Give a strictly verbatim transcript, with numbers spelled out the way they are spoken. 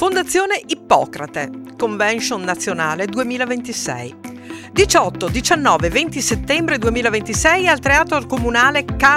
Fondazione Ippocrate, Convention Nazionale duemilaventisei. diciotto, diciannove e venti settembre duemilaventisei al Teatro Comunale